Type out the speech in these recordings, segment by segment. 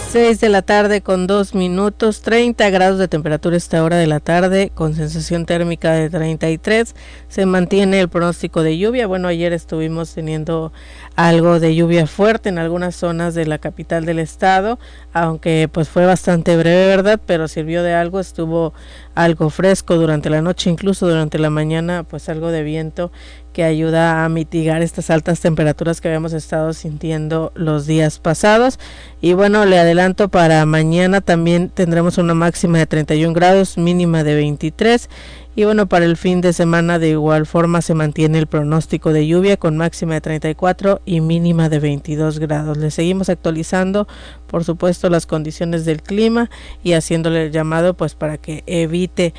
6:02 p.m, 30 grados de temperatura a esta hora de la tarde, con sensación térmica de 33. Se mantiene el pronóstico de lluvia. Bueno, ayer estuvimos teniendo algo de lluvia fuerte en algunas zonas de la capital del estado, aunque pues fue bastante breve, ¿verdad? Pero sirvió de algo, estuvo algo fresco durante la noche, incluso durante la mañana, pues algo de viento que ayuda a mitigar estas altas temperaturas que habíamos estado sintiendo los días pasados. Y bueno, le adelanto, para mañana también tendremos una máxima de 31 grados, mínima de 23. Y bueno, para el fin de semana de igual forma se mantiene el pronóstico de lluvia con máxima de 34 y mínima de 22 grados. Le seguimos actualizando, por supuesto, las condiciones del clima y haciéndole el llamado pues para que evite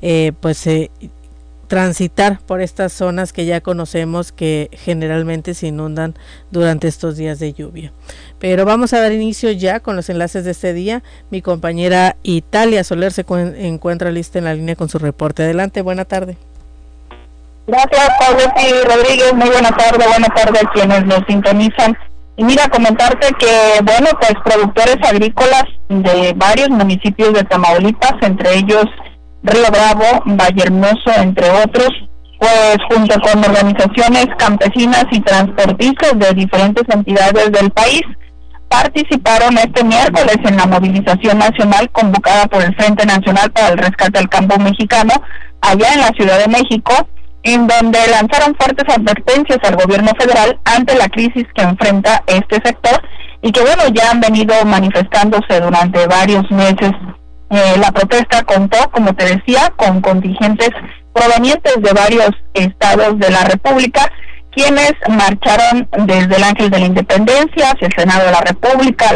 transitar por estas zonas que ya conocemos que generalmente se inundan durante estos días de lluvia. Pero vamos a dar inicio ya con los enlaces de este día. Mi compañera Italia Soler se encuentra lista en la línea con su reporte. Adelante, buena tarde. Gracias, Pablo Rodríguez. Muy buena tarde a quienes nos sintonizan. Y mira, comentarte que, bueno, pues productores agrícolas de varios municipios de Tamaulipas, entre ellos Río Bravo, Vallehermoso, entre otros, pues junto con organizaciones campesinas y transportistas de diferentes entidades del país, participaron este miércoles en la movilización nacional convocada por el Frente Nacional para el Rescate del Campo Mexicano, allá en la Ciudad de México, en donde lanzaron fuertes advertencias al gobierno federal ante la crisis que enfrenta este sector y que, bueno, ya han venido manifestándose durante varios meses. La protesta contó, como te decía, con contingentes provenientes de varios estados de la República, quienes marcharon desde el Ángel de la Independencia hacia el Senado de la República,